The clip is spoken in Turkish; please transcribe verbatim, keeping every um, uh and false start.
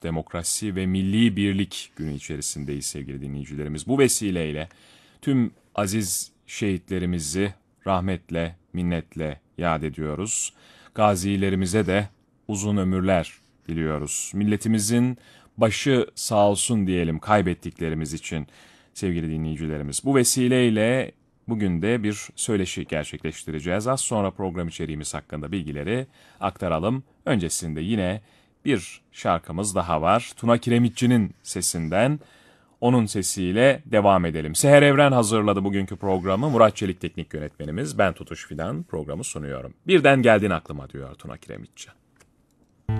Demokrasi ve Milli Birlik Günü içerisindeyiz sevgili dinleyicilerimiz. Bu vesileyle tüm aziz şehitlerimizi rahmetle, minnetle yad ediyoruz. Gazilerimize de uzun ömürler diliyoruz. Milletimizin başı sağ olsun diyelim kaybettiklerimiz için sevgili dinleyicilerimiz. Bu vesileyle bugün de bir söyleşi gerçekleştireceğiz. Az sonra program içeriğimiz hakkında bilgileri aktaralım. Öncesinde yine bir şarkımız daha var. Tuna Kiremitçi'nin sesinden, onun sesiyle devam edelim. Seher Evren hazırladı bugünkü programı. Murat Çelik teknik yönetmenimiz. Ben Tutuş Fidan programı sunuyorum. Birden geldin aklıma diyor Tuna Kiremitçi.